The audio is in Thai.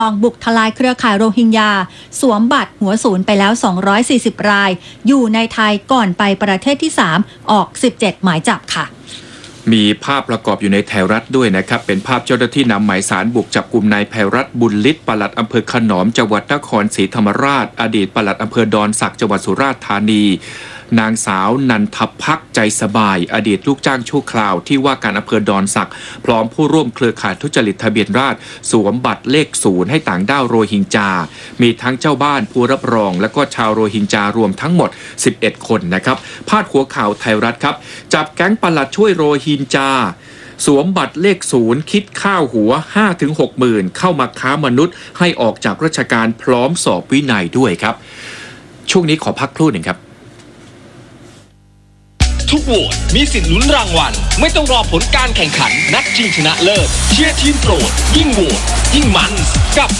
บุกทลายเครือข่ายโรฮิงญาสวมบัตรหัวศูนย์ไปแล้ว240รายอยู่ในไทยก่อนไปประเทศที่3ออก17หมายจับค่ะมีภาพประกอบอยู่ในไทยรัฐด้วยนะครับเป็นภาพเจ้าหน้าที่นำหมายสารบุกจับกุมนายไพรัตน์บุญฤทธิ์ปลัดอำเภอขนอมจังหวัดนครศรีธรรมราชอดีตปลัดอำเภอดอนสักจังหวัดสุราษฎร์ธานีนางสาวนันทภักใจสบายอดีตลูกจ้างชั่วคราวที่ว่าการอำเภอดอนสักพร้อมผู้ร่วมเครือข่ายทุจริตทะเบียนราษฎร์สวมบัตรเลข0ให้ต่างด้าวโรฮิงญามีทั้งเจ้าบ้านผู้รับรองและก็ชาวโรฮิงญารวมทั้งหมด11คนนะครับพาดหัวข่าวไทยรัฐครับจับแก๊งปลัดช่วยโรฮิงญาสวมบัตรเลข0คิดข้าวหัว 5-6 หมื่นเข้ามาค้ามนุษย์ให้ออกจากราชการพร้อมสอบวินัยด้วยครับช่วงนี้ขอพักครู่หนึ่งครับทุกโหวตมีสิทธิ์ลุ้นรางวัลไม่ต้องรอผลการแข่งขันนัดชิงชนะเลิศเชียร์ทีมโปรดยิ่งโหวตยิ่งมันกับ